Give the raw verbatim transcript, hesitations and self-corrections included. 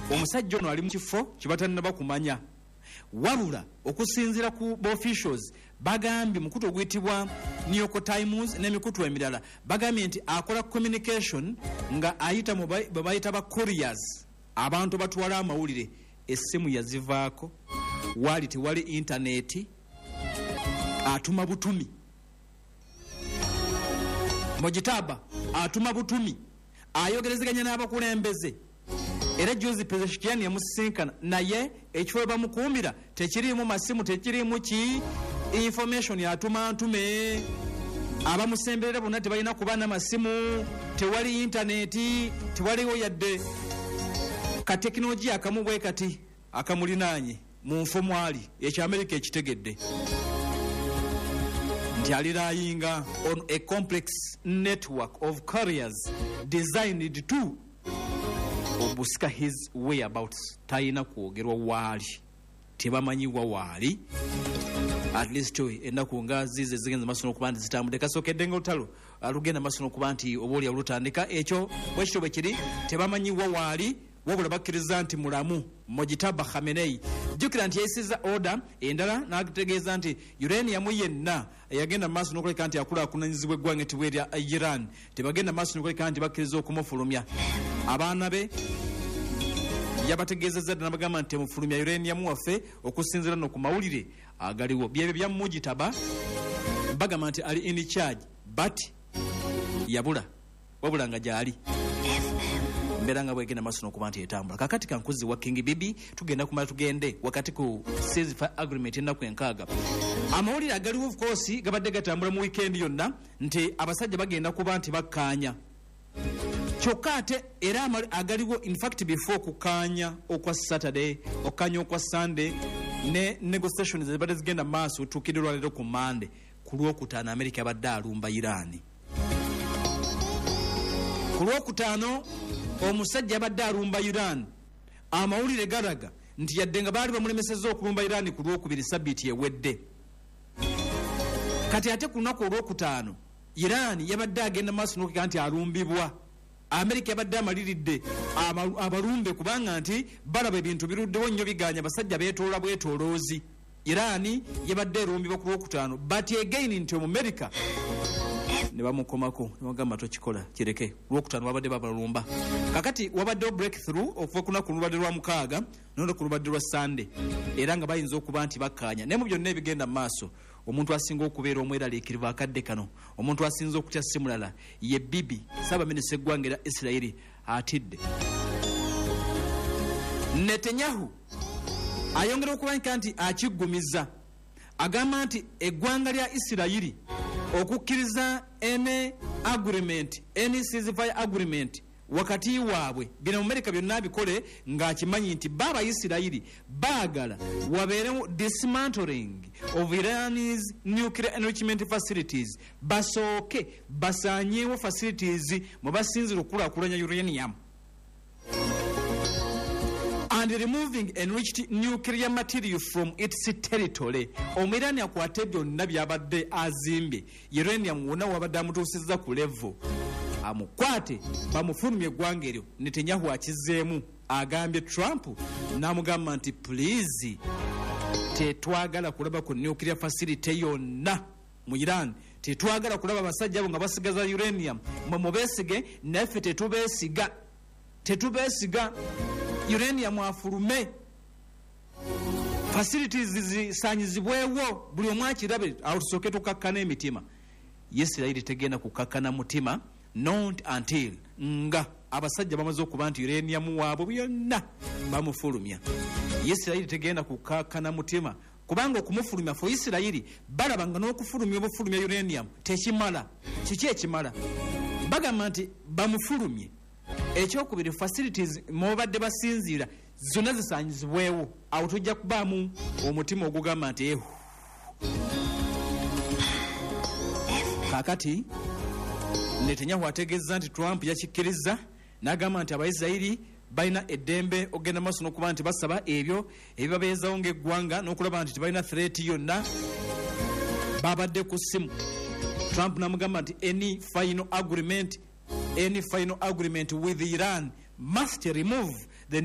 omusajja ono ali mu kifo kibatannaba kumanya wabula okusinziira ku officials bagambye mukutu oguyitibwa New York Times n'emikutu emirala bagambye nti akola communication nga ayita mu bayita ba couriers abantu batwala amawulire essimu yazivaako wali tewali internet atuma butumi mojitaba atuma butumi ayogerezeganya n'abakulembeze era Jozi Pezeshkian yamusinkana naye ekifo bamukumbira tekirimu masimu tekirimu ki information yatuma ntume abamusemberera bonna tebalina kuba na masimu tewali internet tewaliwo yadde ka teknoloji akamubwe kati akamulinanye mu nfomu ali ekya America ekitegedde nti alirayinga on a complex network of carriers designed to obusika his whereabouts tayina kwogerwa waali tebamanyiwa waali at least ennaku nga zize zigenza masono okuba nti zitambudde kasookedde nga olutalo alugenda masono okuba nti oba oli olutandika ekyo bwekityo bwe kiri tebamanyiwa waali wabula bakkiriza nti mulamu Mojitaba Khamenei jjukira nti yayisiza order endala n'ategeeza nti uranium yenna yagenda maaso n'okuleka nti akulaakulanyizibwa eggwanga etibwa erya Iran tebagenda maaso n'okuleka nti bakkiriza okumufulumya abaana be yabategeezezza ddala n'abagamba nti temufulumya uranium waffe okusinziira no ku mawulire agaliwo byebyo bya Mojitaba bagamba nti ali in charge but yabula wabula nga gyali mberanga bwegenda masono kuba nti etambula kakati kankuzi wa King Bibi tugenda kumala tugende wakati ku ceasefire agreement ennaku enkaaga amawulire agaliwo of course gabadde gatambula mu weekend yonna nti abasajja bagenda kuba nti bakkaanya kyokka ate era agaliwo in fact before kukaanya okwa Saturday okkaanya okwa Sunday ne negotiations zibadde zigenda maaso tukidde lwaleero ku Monday ku lwokutaano America yabadde alumba Iran ku lwokutaano omusajja yabadde alumba Iran amawulire galaga nti yadde nga baali bamulemesezza okulumba Iran ku lwokubiri sabbiiti ewedde kati ate ku lunaku olwokutaano Iran yabadde agenda maaso n'okugamba nti alumbibwa America yabadde amaliridde abalumbe kubanga nti balaba ebintu biruddewo nnyo biganya basajja beetoola bwetooloozi Iran yabadde erumbibwa ku lwokutaano but again nti omu America ne bamukomako ne bagamba tokikola kireke lwokutaano wabadde babalumba kakati wabaddewo breakthrough okuva ku lunaku lubadde lwa mukaaga nono ku lubadde lwa Sunday era nga bayinza okuba nti bakkaanya naye mu byonna ebigenda mu maaso omuntu asinga okubeera omweraliikirivu akadde kano omuntu asinza okutya simulala ye Bibi Ssaabaminisita eggwanga era Isirayiri atidde Netanyahu ayongera okubanika nti akiggumiza agamba nti eggwanga lya Isirayiri okukkiriza ene agreement ene ceasefire agreement wakati waabwe bino America byonna bikole ng'akimanyi nti baba Isirayiri baagala wabeerewo dismantling of Iran's nuclear enrichment facilities basooke basaanyeewo facilities mwe basinzira okukulaakulanya uranium and removing enriched nuclear material from its territory omwirani akwate byonna byabadde azimbye uranium wonna wabadde amutuusizza ku level amukwate bamufulumye eggwanga eryo Netanyahu akizeemu agambye Trump n'amugamba nti please tetwagala kulaba ku nuclear facility yonna mu Iran tetwagala kulaba abasajja abo nga basigaza uranium mwe mubeesige naffe tetubeesiga tetubeesiga uranium afulume facilities zisaanyizibwewo buli omu akirabe awo tusooke tukakkana emitima Isirayiri tegenda kukakkana mutima not until nga abasajja bamaze okuba nti uranium waabwe byonna bamufulumya Isirayiri tegenda kukakkana mutima kubanga okumufulumya fo Isirayiri balaba nga n'okufulumya obufulumya uranium tekimala kiki ekimala bagamba nti bamufulumye ekyokubiri facilities mubadde basinziira zonna zisaanyizibwewo awo tujja kubaamu omutima ogugamba nti ehu kakati Netanyahu ategeeza nti Trump yakikkiriza n'agamba nti Abayisirayiri balina eddembe ogenda maaso n'okuba nti basaba ebyo ebibabeezawo ng'eggwanga n'okulaba nti tebalina threat yonna babadde ku ssimu Trump n'amugamba nti any final agreement any final agreement with Iran must remove